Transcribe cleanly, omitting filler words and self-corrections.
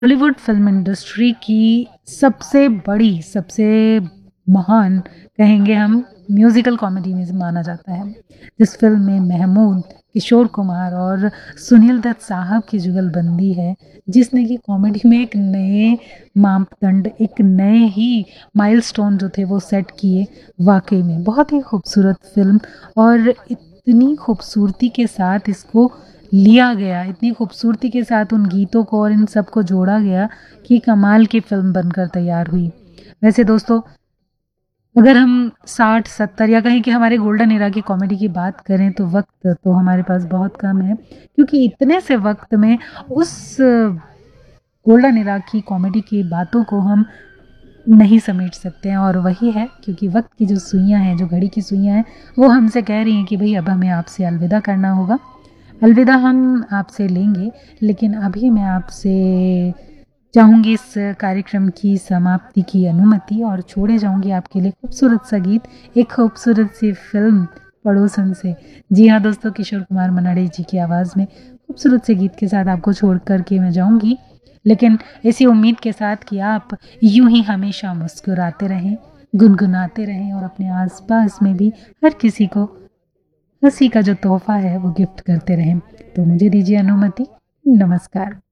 Bollywood film industry की सबसे बड़ी, सबसे महान कहेंगे हम म्यूज़िकल कॉमेडी में से माना जाता है। जिस फ़िल्म में महमूद, किशोर कुमार और सुनील दत्त साहब की जुगलबंदी है, जिसने कि कॉमेडी में एक नए मापदंड, एक नए ही माइलस्टोन जो थे वो सेट किए। वाक़ई में बहुत ही खूबसूरत फ़िल्म और इतनी खूबसूरती के साथ इसको लिया गया, इतनी खूबसूरती के साथ उन गीतों को और इन सब को जोड़ा गया कि कमाल की फ़िल्म बनकर तैयार हुई। वैसे दोस्तों, अगर हम 60-70 या कहें कि हमारे गोल्डन एरा की कॉमेडी की बात करें तो वक़्त तो हमारे पास बहुत कम है, क्योंकि इतने से वक़्त में उस गोल्डन एरा की कॉमेडी की बातों को हम नहीं समेट सकते हैं। और वही है, क्योंकि वक़्त की जो सुइयाँ हैं, जो घड़ी की सुइयाँ हैं, वो हमसे कह रही हैं कि भई अब हमें आपसे अलविदा करना होगा। अलविदा हम आपसे लेंगे, लेकिन अभी मैं आपसे चाहूँगी इस कार्यक्रम की समाप्ति की अनुमति और छोड़े जाऊँगी आपके लिए खूबसूरत सा गीत, एक खूबसूरत सी फ़िल्म पड़ोसन से। जी हाँ दोस्तों, किशोर कुमार मनाडे जी की आवाज़ में खूबसूरत से गीत के साथ आपको छोड़ कर के मैं जाऊँगी, लेकिन इसी उम्मीद के साथ कि आप यूँ ही हमेशा मुस्कुराते रहें, गुनगुनाते रहें और अपने आस-पास में भी हर किसी को हँसी का जो तोहफ़ा है वो गिफ्ट करते रहें। तो मुझे दीजिए अनुमति, नमस्कार।